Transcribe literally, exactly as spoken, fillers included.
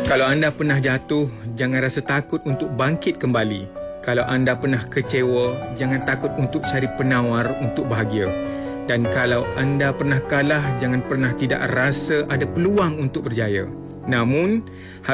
Kalau anda pernah jatuh, jangan rasa takut untuk bangkit kembali. Kalau anda pernah kecewa, jangan takut untuk cari penawar untuk bahagia. Dan kalau anda pernah kalah, jangan pernah tidak rasa ada peluang untuk berjaya. Namun,